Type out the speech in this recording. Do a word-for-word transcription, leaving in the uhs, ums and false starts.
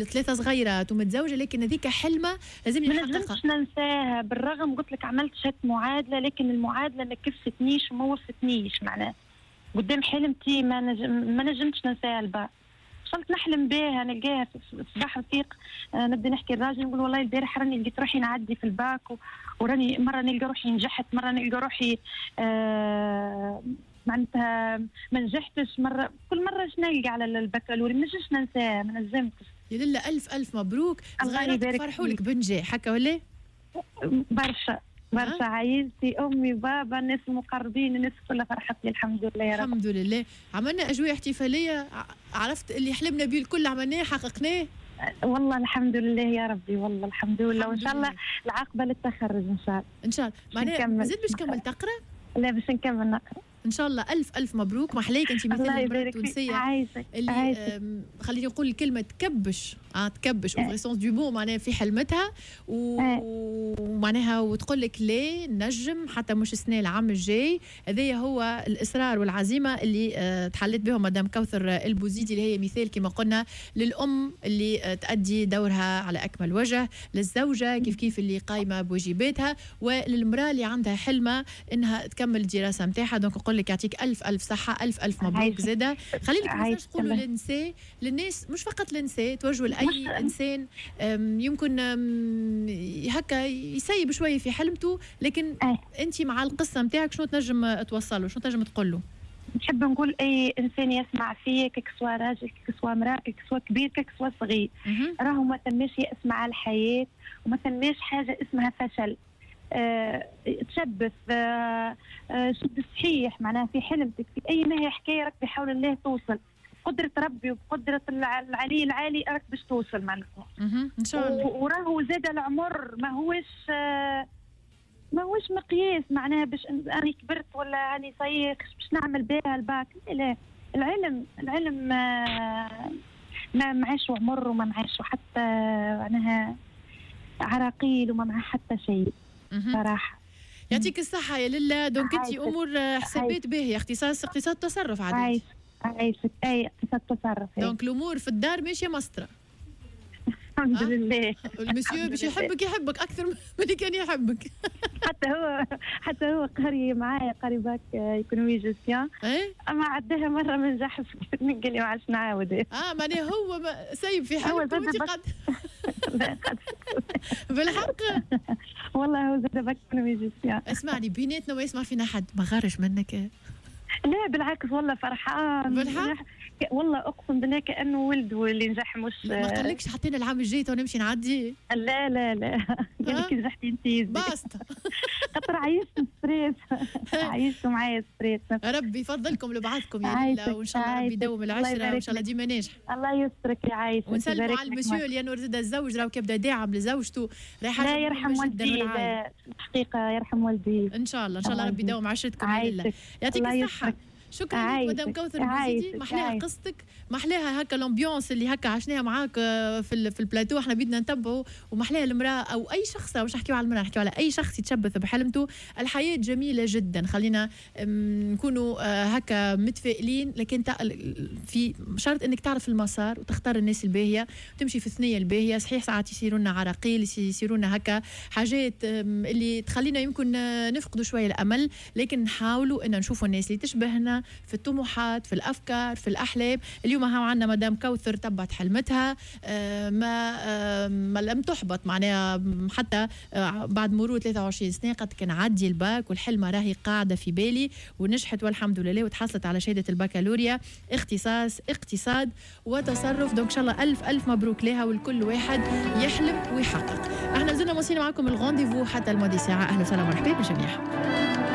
ثلاثه صغيرات ومتزوجه، لكن هذيك حلمه لازم ما نحققها. نجمش ننساها بالرغم قلت لك عملت شت معادله، لكن المعادله ما كفتنيش وما وفتنيش معناها قدام حلمتي ما نجم ما نجمتش ننساها البا. وصلت نحلم بها نلقاها في الصباح نفيق، آه نبدا نحكي للراجل نقول والله البارح راني لقيت روحي نعدي في الباك وراني مره نلقى روحي نجحت، مره نلقى روحي آه معناتها ما نجحتش، مره كل مره اش نلقى على البكالوريا ما نجمش ننساها ما نجمتش. يا لله الف الف مبروك، صغيرات فرحوا لك بنجاح هكا ولا؟ برشا برشا عايزتي امي بابا الناس المقربين الناس كلها فرحت لي الحمد لله يا رب. الحمد لله. عملنا اجواء احتفاليه، عرفت اللي حلمنا به الكل عملناه حققناه والله الحمد لله يا ربي، والله الحمد لله، وان شاء الله العقبه للتخرج ان شاء الله. ان شاء الله. معناها زيد باش تكمل تقرا؟ لا باش نكمل نقرا ان شاء الله. الف الف مبروك، محليك انت مثل المراه التونسيه عايزك اللي عايزك. خليني نقول الكلمه تكبش اه تكبش او سونس دو بون معناها في حلمتها ومعناها وتقول لك ليه نجم حتى مش السنه العام الجاي. هذايا هو الاصرار والعزيمه اللي آه تحلت بهم مدام كوثر البوزيدي، اللي هي مثال كما قلنا للام اللي آه تأدي دورها على اكمل وجه، للزوجه كيف كيف اللي قايمه بواجباتها، وللمراه اللي عندها حلمه انها تكمل الدراسه نتاعها. دونك نقول لك يعطيك الف الف صحه، الف الف مبروك زاده. خلينا نقولوا تقولوا للنساء للناس مش فقط للنساء، توجهوا لاي انسان يمكن هكا يسيب شويه في حلمته، لكن انت مع القصه نتاعك شنو تنجم توصله، شنو تنجم تقول له؟ نحب نقول اي انسان يسمع فيا كسوا راجل كسوا امراه كسوا كبير كسوا صغير، راهو ما ثماش يأس مع الحياه وما ثماش حاجه اسمها فشل. أه، تشبث أه، أه، شد صحيح معناها في حلمتك في اي ما هي حكايه راك بحول الله توصل، قدرة ربي وبقدرة العلي العالي راك باش توصل معناتها ان شاء الله. وراهو زاد العمر ما هوش أه ما هوش مقياس معناها باش اني كبرت ولا اني صيخ باش نعمل بها الباك، لا العلم العلم ما معاش عمر وما معاش حتى معناها عراقيل وما معاه حتى شيء صراحه. يعطيك الصحه يا لله. دونك انت امور حسابات باهيه، اختصاص اقتصاد تصرف عادي. عايش عايشك اي اقتصاد تصرف. دونك الامور في الدار ماشيه مسطره الحمد لله. المسيو باش يحبك يحبك اكثر من اللي كان يحبك. حتى هو حتى هو قاري معايا قاري باك ايكونومي جيستيون، اما عداها مره ما نجحش قال لي ما عادش نعاود. اه معناها هو سايب في حالك وانت قد بالحق والله هو زاد باك ايكونومي جيستيون. اسمعني بيناتنا ما يسمع فينا حد، ما غارش منك. لا بالعكس والله فرحان بالحق والله اقسم بالله كانه ولد واللي نجح. مش ما قالكش حتى انا العام الجاي تو نمشي نعدي؟ لا لا لا قال لك نجحتي انت باستا خاطر عيشت ستريس عيشتوا معايا ستريس. ربي يفضلكم لبعضكم يا لله، وان شاء الله ربي يدوم العشره وان شاء الله ديما ناجح. الله يسترك يا عايشه. ونسلموا على المسيو اللي انور زاد الزوج راهو كيبدا داعم لزوجته، راهي حاجه لا يرحم والدي الحقيقه يرحم والدي. ان شاء الله ان شاء الله ربي يدوم عشرتكم يا لله. يعطيك الصحه. شكرا لك مدام كوثر البوزيدي، محلاها قصتك، محلاها هكا الامبيونس اللي هكا عشناها معاك في في البلاتو، احنا بدنا نتبعوا، ومحلاها المراه او اي شخص، مش نحكيو على المراه نحكيو على اي شخص يتشبث بحلمته. الحياه جميله جدا، خلينا نكونوا هكا متفائلين، لكن في شرط انك تعرف المسار وتختار الناس الباهيه وتمشي في الثنيه الباهيه. صحيح ساعات يصيروا لنا عراقيل، يصيروا لنا هكا حاجات اللي تخلينا يمكن نفقدوا شويه الامل، لكن نحاولوا ان نشوفوا الناس اللي تشبهنا في الطموحات في الافكار في الاحلام. اليوم ها عندنا مدام كوثر تبعت حلمتها، ما ما لم تحبط معناها حتى بعد مرور ثلاثة وعشرين سنه، قد كان عدي الباك والحلمه راهي قاعده في بالي ونجحت والحمد لله، وتحصلت على شهاده البكالوريا اختصاص اقتصاد وتصرف. دونك ان شاء الله الف الف مبروك لها، والكل واحد يحلم ويحقق. احنا زلنا مواصلين معكم الغونديفو حتى الماضي ساعه. اهلا وسهلا ومرحبا بالجميع.